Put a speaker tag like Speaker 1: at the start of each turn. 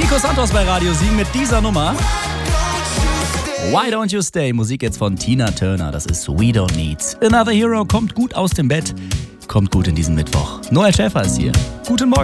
Speaker 1: Nico Santos bei Radio Siegen mit dieser Nummer. Why Don't You Stay? Musik jetzt von Tina Turner. Das ist We Don't Need. Another Hero kommt gut aus dem Bett. Kommt gut in diesen Mittwoch. Noel Schäfer ist hier. Guten Morgen.